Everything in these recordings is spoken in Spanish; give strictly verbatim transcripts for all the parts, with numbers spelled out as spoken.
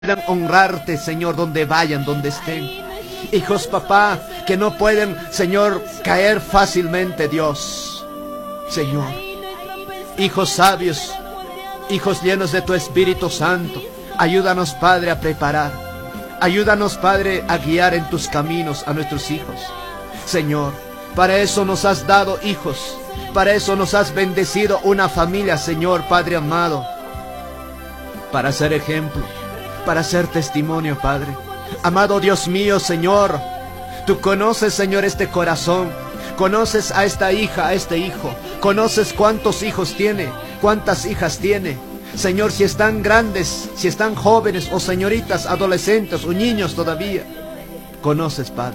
puedan honrarte, Señor, donde vayan, donde estén. Hijos, papá, que no pueden, Señor, caer fácilmente, Dios. Señor, hijos sabios, hijos llenos de tu Espíritu Santo, ayúdanos, Padre, a preparar. Ayúdanos, Padre, a guiar en tus caminos a nuestros hijos. Señor, para eso nos has dado hijos. Para eso nos has bendecido una familia, Señor, Padre amado. Para ser ejemplo, para ser testimonio, Padre. Amado Dios mío, Señor, tú conoces, Señor, este corazón. Conoces a esta hija, a este hijo. Conoces cuántos hijos tiene, cuántas hijas tiene. Señor, si están grandes, si están jóvenes o señoritas, adolescentes o niños todavía. Conoces, Padre.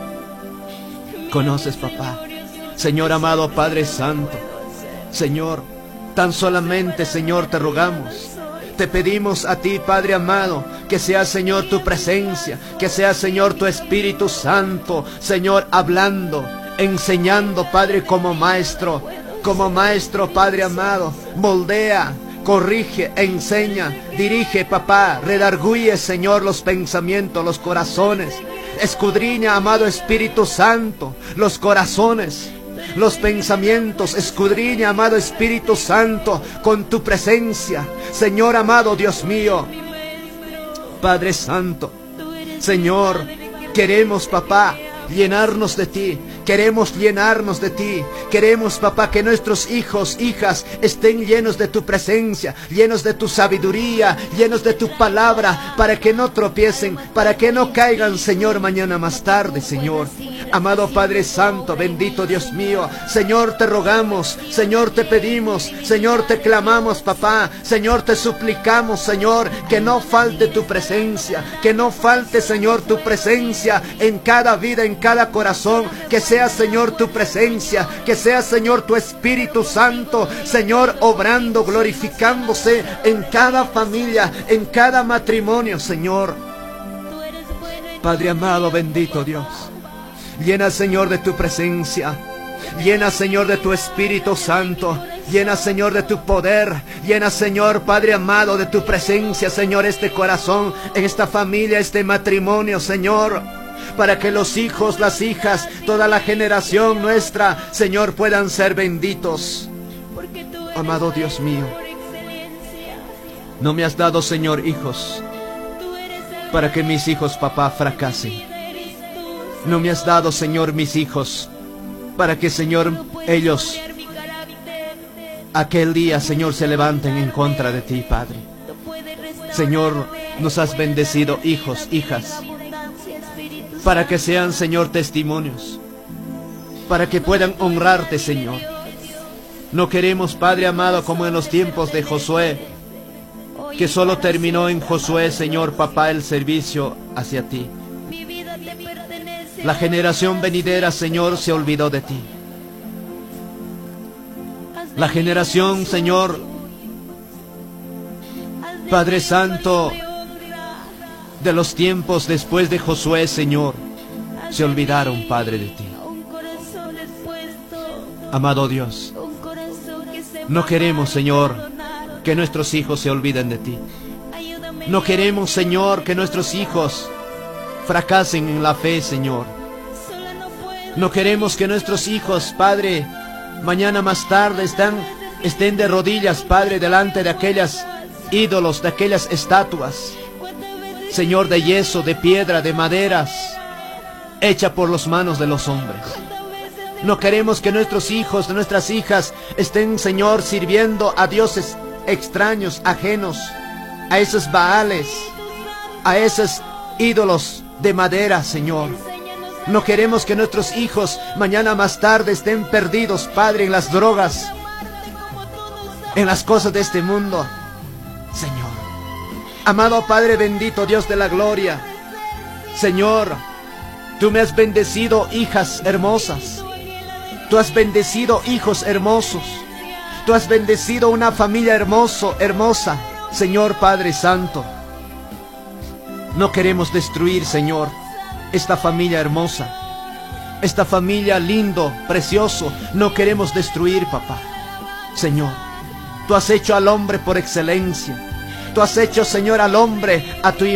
Conoces, papá. Señor amado, Padre Santo. Señor, tan solamente, Señor, te rogamos. Te pedimos a ti, Padre amado, que sea, Señor, tu presencia, que sea, Señor, tu Espíritu Santo, Señor, hablando, enseñando, Padre, como maestro, como maestro, Padre amado, moldea, corrige, enseña, dirige, papá, redarguye, Señor, los pensamientos, los corazones, escudriña, amado Espíritu Santo, los corazones, los pensamientos, escudriña, amado Espíritu Santo, con tu presencia, Señor amado Dios mío, Padre Santo, Señor, queremos, papá, llenarnos de ti. Queremos llenarnos de ti. Queremos, papá, que nuestros hijos, hijas, estén llenos de tu presencia, llenos de tu sabiduría, llenos de tu palabra, para que no tropiecen, para que no caigan, Señor, mañana más tarde, Señor. Amado Padre Santo, bendito Dios mío, Señor, te rogamos, Señor, te pedimos, Señor, te clamamos, papá, Señor, te suplicamos, Señor, que no falte tu presencia, que no falte, Señor, tu presencia en cada vida, en cada corazón, que sea, Señor, tu presencia, que sea, Señor, tu Espíritu Santo, Señor, obrando, glorificándose en cada familia, en cada matrimonio, Señor. Padre amado, bendito Dios, llena, Señor, de tu presencia. Llena, Señor, de tu Espíritu Santo. Llena, Señor, de tu poder. Llena, Señor, Padre amado, de tu presencia, Señor, este corazón, en esta familia, este matrimonio, Señor, para que los hijos, las hijas, toda la generación nuestra, Señor, puedan ser benditos. Amado Dios mío, no me has dado, Señor, hijos para que mis hijos, papá, fracasen. No me has dado, Señor, mis hijos para que, Señor, ellos aquel día, Señor, se levanten en contra de ti, Padre. Señor, nos has bendecido hijos, hijas, para que sean, Señor, testimonios, para que puedan honrarte, Señor. No queremos, Padre amado, como en los tiempos de Josué, que solo terminó en Josué, Señor, papá, el servicio hacia ti. La generación venidera, Señor, se olvidó de ti. La generación, Señor, Padre Santo, de los tiempos después de Josué, Señor, se olvidaron, Padre, de ti. Amado Dios, no queremos, Señor, que nuestros hijos se olviden de ti. No queremos, Señor, que nuestros hijos fracasen en la fe, Señor. No queremos que nuestros hijos, Padre, mañana más tarde están, estén de rodillas, Padre, delante de aquellas ídolos, de aquellas estatuas, Señor, de yeso, de piedra, de maderas, hecha por las manos de los hombres. No queremos que nuestros hijos, nuestras hijas, estén, Señor, sirviendo a dioses extraños, ajenos, a esos baales, a esos ídolos de madera, Señor. No queremos que nuestros hijos mañana más tarde estén perdidos, Padre, en las drogas, en las cosas de este mundo, Señor. Amado Padre bendito, Dios de la gloria, Señor, tú me has bendecido hijas hermosas. Tú has bendecido hijos hermosos. Tú has bendecido una familia hermoso, hermosa, Señor Padre Santo. No queremos destruir, Señor, esta familia hermosa, esta familia lindo, precioso. No queremos destruir, papá. Señor, tú has hecho al hombre por excelencia. tú has hecho, Señor, al hombre a tu